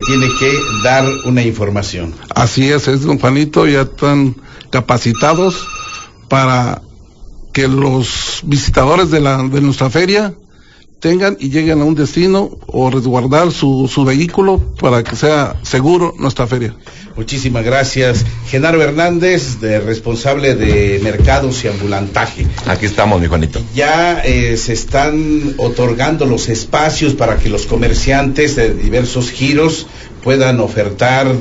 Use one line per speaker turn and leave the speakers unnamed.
tiene que dar una información.
Así es, don Juanito, ya están capacitados para que los visitadores de nuestra feria tengan y lleguen a un destino o resguardar su vehículo para que sea seguro nuestra feria.
Muchísimas gracias. Genaro Hernández, responsable de mercados y ambulantaje.
Aquí estamos, mi Juanito.
Ya se están otorgando los espacios para que los comerciantes de diversos giros puedan ofertar